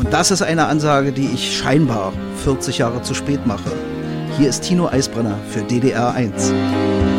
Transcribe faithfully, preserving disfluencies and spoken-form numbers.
Und das ist eine Ansage, die ich scheinbar vierzig Jahre zu spät mache. Hier ist Tino Eisbrenner für D D R eins.